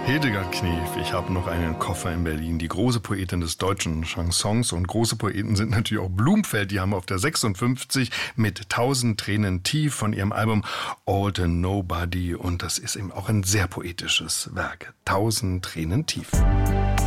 Hildegard Knef, ich habe noch einen Koffer in Berlin. Die große Poetin des deutschen Chansons, und große Poeten sind natürlich auch Blumfeld. Die haben auf der 56 mit 1000 Tränen tief von ihrem Album All the Nobody. Und das ist eben auch ein sehr poetisches Werk. 1000 Tränen tief.